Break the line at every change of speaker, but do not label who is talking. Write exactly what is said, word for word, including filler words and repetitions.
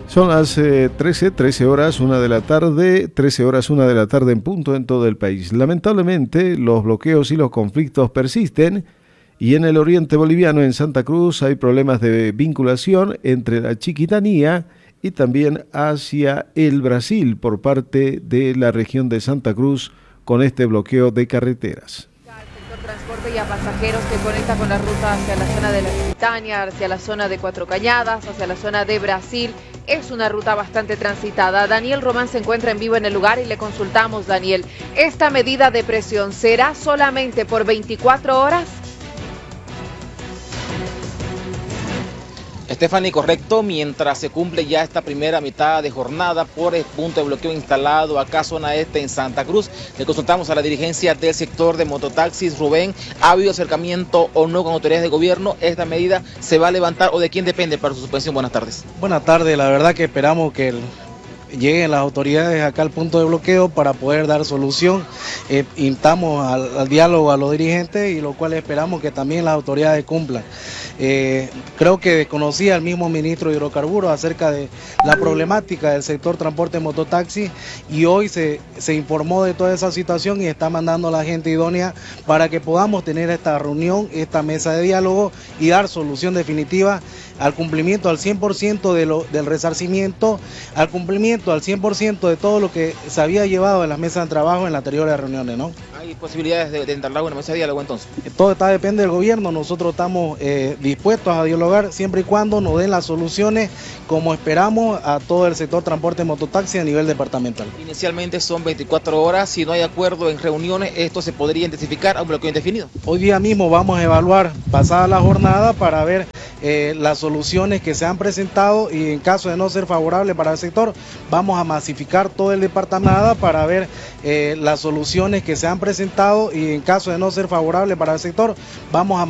Son las eh, trece, trece horas, una de la tarde, trece horas, una de la tarde en punto en todo el país. Lamentablemente, los bloqueos y los conflictos persisten y en el oriente boliviano, en Santa Cruz, hay problemas de vinculación entre la Chiquitanía y también hacia el Brasil por parte de la región de Santa Cruz con este bloqueo de carreteras.
Transporte y a pasajeros que conecta con la ruta hacia la zona de la Chiquitania, hacia la zona de Cuatro Cañadas, hacia la zona de Brasil. Es una ruta bastante transitada. Daniel Román se encuentra en vivo en el lugar y le consultamos, Daniel, ¿esta medida de presión será solamente por veinticuatro horas?
Stephanie, correcto, mientras se cumple ya esta primera mitad de jornada por el punto de bloqueo instalado acá zona este en Santa Cruz, le consultamos a la dirigencia del sector de mototaxis. Rubén, ¿ha habido acercamiento o no con autoridades de gobierno? ¿Esta medida se va a levantar o de quién depende para su suspensión? Buenas tardes.
Buenas tardes, la verdad que esperamos que el... lleguen las autoridades acá al punto de bloqueo para poder dar solución. Eh, instamos al, al diálogo a los dirigentes y lo cual esperamos que también las autoridades cumplan. Eh, creo que desconocía el mismo ministro de Hidrocarburos acerca de la problemática del sector transporte mototaxi y hoy se, se informó de toda esa situación y está mandando a la gente idónea para que podamos tener esta reunión, esta mesa de diálogo y dar solución definitiva al cumplimiento al cien por ciento de lo, del resarcimiento, al cumplimiento al cien por ciento de todo lo que se había llevado en las mesas de trabajo en las anteriores reuniones, ¿no?
¿Hay posibilidades de, de entablar una mesa de diálogo entonces?
Todo está depende del gobierno, nosotros estamos eh, dispuestos a dialogar siempre y cuando nos den las soluciones como esperamos a todo el sector transporte mototaxi a nivel departamental.
Inicialmente son veinticuatro horas, si no hay acuerdo en reuniones, esto se podría intensificar a un bloqueo indefinido.
Hoy día mismo vamos a evaluar pasada la jornada para ver eh, las soluciones que se han presentado y en caso de no ser favorable para el sector, vamos a masificar todo el departamento para ver eh, las soluciones que se han presentado y en caso de no ser favorable para el sector, vamos a